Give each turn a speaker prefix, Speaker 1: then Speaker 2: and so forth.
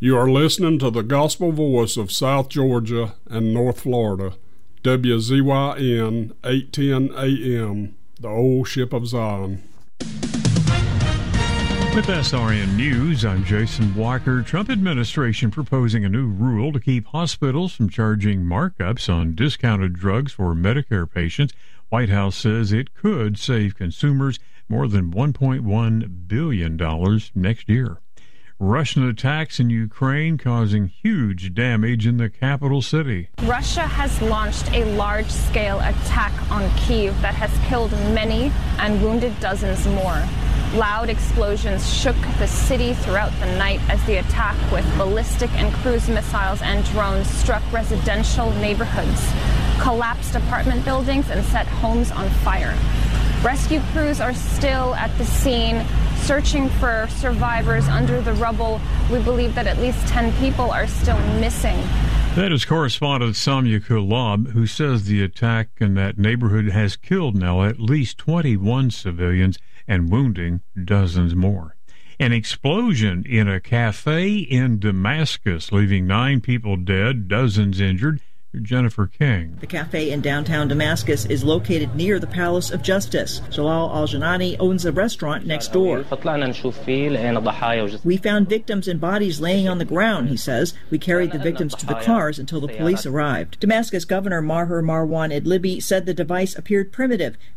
Speaker 1: You are listening to the gospel voice of South Georgia and North Florida, WZYN 810 AM, the old ship of Zion.
Speaker 2: With SRN News, I'm Jason Walker. Trump administration proposing a new rule to keep hospitals from charging markups on discounted drugs for Medicare patients. White House says it could save consumers more than $1.1 billion next year. Russian attacks in Ukraine causing huge damage in the capital city.
Speaker 3: Russia has launched a large-scale attack on Kyiv that has killed many and wounded dozens more. Loud explosions shook the city throughout the night as the attack with ballistic and cruise missiles and drones struck residential neighborhoods, collapsed apartment buildings, and set homes on fire. Rescue crews are still at the scene, searching for survivors under the rubble. We believe that at least 10 people are still missing.
Speaker 2: That is correspondent Samia Kulab, who says the attack in that neighborhood has killed now at least 21 civilians and wounding dozens more. An explosion in a cafe in Damascus, leaving 9 people dead, dozens injured. Jennifer King.
Speaker 4: The cafe in downtown Damascus is located near the Palace of Justice. Jalal Al-Janani owns a restaurant next door. We found victims and bodies laying on the ground, he says. We carried the victims to the cars until the police arrived. Damascus Governor Maher Marwan Edlibi said the device appeared primitive